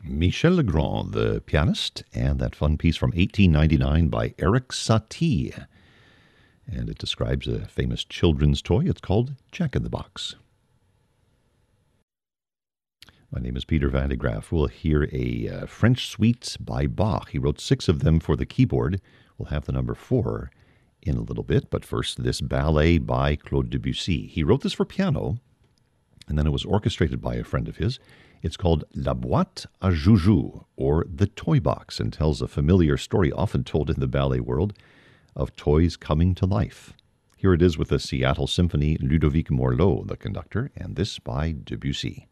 Michel Legrand, the pianist, and that fun piece from 1899 by Eric Satie. And it describes a famous children's toy. It's called Jack in the Box. My name is Peter Van de Graaff. We'll hear a French suite by Bach. He wrote 6 of them for the keyboard. We'll have the number 4 in a little bit, but first this ballet by Claude Debussy. He wrote this for piano, and then it was orchestrated by a friend of his. It's called La Boîte à Joujou, or The Toy Box, and tells a familiar story often told in the ballet world of toys coming to life. Here it is with the Seattle Symphony, Ludovic Morlot, the conductor, and this by Debussy.